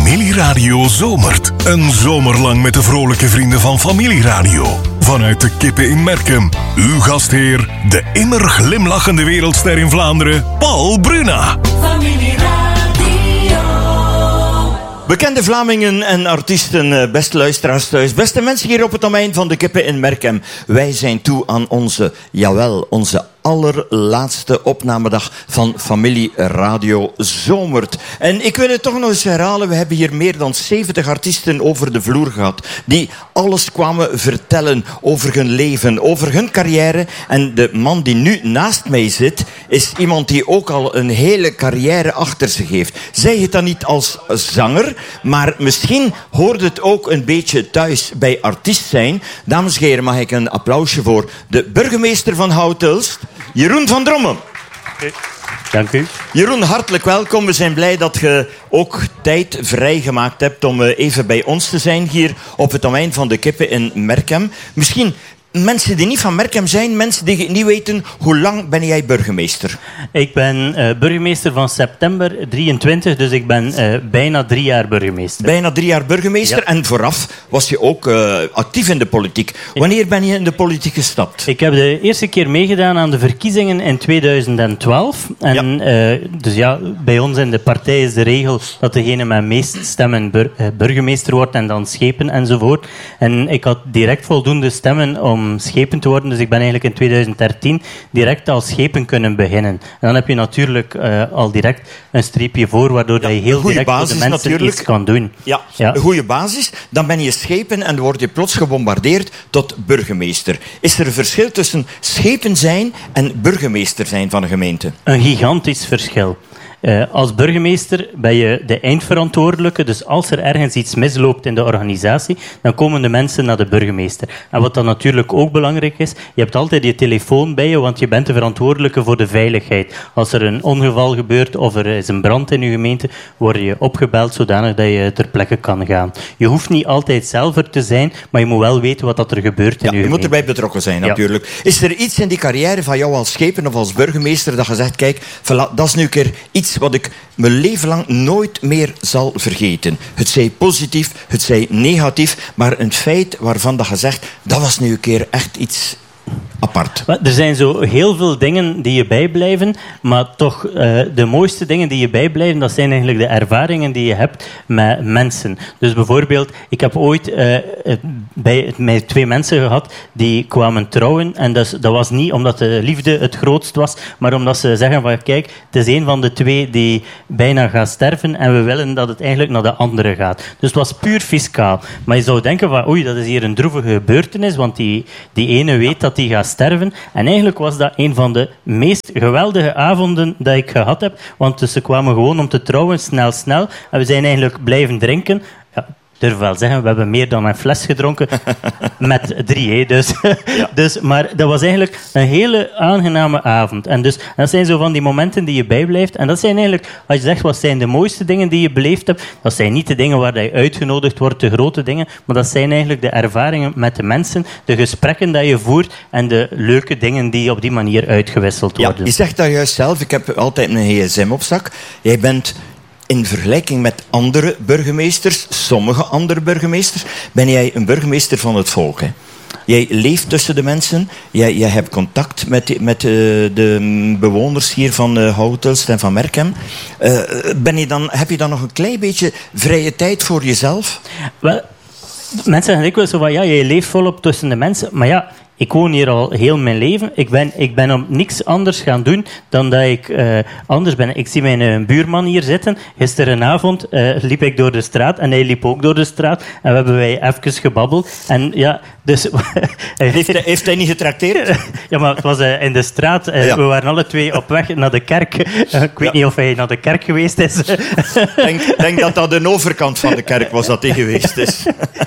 Familieradio zomert. Een zomer lang met de vrolijke vrienden van Familieradio. Vanuit de Kippen in Merkem. Uw gastheer, de immer glimlachende wereldster in Vlaanderen, Paul Bruna. Familieradio. Bekende Vlamingen en artiesten, beste luisteraars thuis, beste mensen hier op het domein van de Kippen in Merkem. Wij zijn toe aan onze allerlaatste opnamedag van Familieradio Zomert. En ik wil het toch nog eens herhalen, we hebben hier meer dan 70 artiesten over de vloer gehad, die alles kwamen vertellen over hun leven, over hun carrière. En de man die nu naast mij zit, is iemand die ook al een hele carrière achter zich heeft. Zij het dan niet als zanger, maar misschien hoort het ook een beetje thuis bij artiest zijn. Dames en heren, mag ik een applausje voor de burgemeester van Hout-Ulst, Jeroen van Drommen. Okay. Dank u. Jeroen, hartelijk welkom. We zijn blij dat je ook tijd vrijgemaakt hebt om even bij ons te zijn hier op het domein van de Kippen in Merkem. Misschien mensen die niet van Merkem zijn, mensen die niet weten, hoe lang ben jij burgemeester? Ik ben burgemeester van september 23, dus ik ben bijna 3 jaar burgemeester. Bijna 3 jaar burgemeester, ja. En vooraf was je ook actief in de politiek. Wanneer ben je in de politiek gestapt? Ik heb de eerste keer meegedaan aan de verkiezingen in 2012. En ja. Dus ja, bij ons in de partij is de regel dat degene met meest stemmen burgemeester wordt en dan schepen enzovoort. En ik had direct voldoende stemmen om schepen te worden. Dus ik ben eigenlijk in 2013 direct als schepen kunnen beginnen. En dan heb je natuurlijk al direct een streepje voor, waardoor dat je heel direct voor de mensen natuurlijk iets kan doen. Ja, ja, een goede basis. Dan ben je schepen en dan word je plots gebombardeerd tot burgemeester. Is er een verschil tussen schepen zijn en burgemeester zijn van een gemeente? Een gigantisch verschil. Als burgemeester ben je de eindverantwoordelijke, dus als er ergens iets misloopt in de organisatie, dan komen de mensen naar de burgemeester. En wat dan natuurlijk ook belangrijk is, je hebt altijd je telefoon bij je, want je bent de verantwoordelijke voor de veiligheid. Als er een ongeval gebeurt of er is een brand in je gemeente, word je opgebeld zodanig dat je ter plekke kan gaan. Je hoeft niet altijd zelf er te zijn, maar je moet wel weten wat er gebeurt in je gemeente. Je moet erbij betrokken zijn, natuurlijk. Ja. Is er iets in die carrière van jou als schepen of als burgemeester dat je zegt, kijk, voilà, dat is nu een keer iets wat ik mijn leven lang nooit meer zal vergeten. Het zij positief, het zij negatief, maar een feit waarvan dat je zegt, dat was nu een keer echt iets apart. Er zijn zo heel veel dingen die je bijblijven, maar toch de mooiste dingen die je bijblijven, dat zijn eigenlijk de ervaringen die je hebt met mensen. Dus bijvoorbeeld, ik heb ooit met 2 mensen gehad die kwamen trouwen en dat was niet omdat de liefde het grootst was, maar omdat ze zeggen van kijk, het is een van de 2 die bijna gaat sterven en we willen dat het eigenlijk naar de andere gaat. Dus het was puur fiscaal. Maar je zou denken van oei, dat is hier een droevige gebeurtenis, want die ene weet dat die gaat sterven. En eigenlijk was dat een van de meest geweldige avonden dat ik gehad heb. Want dus ze kwamen gewoon om te trouwen, snel. En we zijn eigenlijk blijven drinken. Ja, ik durf wel zeggen, we hebben meer dan een fles gedronken. Met 3, dus. Ja. Maar dat was eigenlijk een hele aangename avond. En dus, dat zijn zo van die momenten die je bijblijft. En dat zijn eigenlijk, als je zegt, wat zijn de mooiste dingen die je beleefd hebt, dat zijn niet de dingen waar je uitgenodigd wordt, de grote dingen, maar dat zijn eigenlijk de ervaringen met de mensen, de gesprekken dat je voert en de leuke dingen die op die manier uitgewisseld worden. Ja, je zegt dat juist zelf, ik heb altijd een gsm op zak. Jij bent in vergelijking met andere burgemeesters, sommige andere burgemeesters, ben jij een burgemeester van het volk. Hè? Jij leeft tussen de mensen, jij hebt contact met de bewoners hier van Hout-Ulst en van Merkem. Heb je dan nog een klein beetje vrije tijd voor jezelf? Wel, mensen zeggen dikwijls zo van, ja, jij leeft volop tussen de mensen, maar ja, ik woon hier al heel mijn leven. Ik ben om niks anders gaan doen dan dat ik anders ben. Ik zie mijn buurman hier zitten. Gisterenavond liep ik door de straat en hij liep ook door de straat. En we hebben wij even gebabbeld. En ja, dus... Heeft hij niet getrakteerd? Ja, maar het was in de straat. We waren alle 2 op weg naar de kerk. Ik weet niet of hij naar de kerk geweest is. Ik denk dat dat de overkant van de kerk was dat hij geweest is.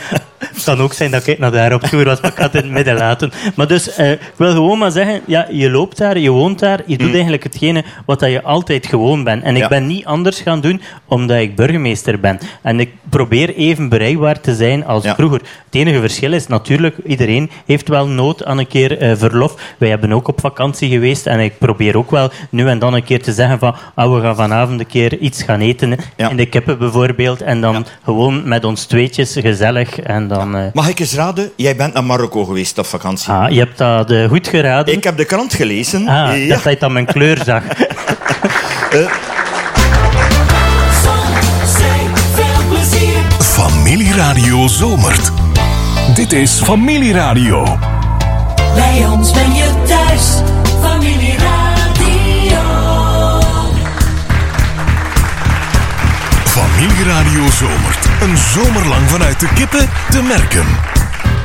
Het kan ook zijn dat ik naar daar op tour was, maar ik ga het in het midden laten. Maar dus, ik wil gewoon maar zeggen, ja, je loopt daar, je woont daar, je doet eigenlijk hetgene wat dat je altijd gewoon bent. En ik ben niet anders gaan doen, omdat ik burgemeester ben. En ik probeer even bereikbaar te zijn als vroeger. Het enige verschil is natuurlijk, iedereen heeft wel nood aan een keer verlof. Wij hebben ook op vakantie geweest en ik probeer ook wel nu en dan een keer te zeggen van, we gaan vanavond een keer iets gaan eten in de Kippen bijvoorbeeld. En dan gewoon met ons tweetjes gezellig. En dan, Mag ik eens raden? Jij bent naar Marokko geweest op vakantie. Je hebt dat goed geraden. Ik heb de krant gelezen. Dat hij dan mijn kleur zag. Familieradio zomert. Dit is Familieradio. Bij ons ben je thuis. Familieradio. Familieradio zomert. Een zomerlang vanuit de Kippen te Merkem.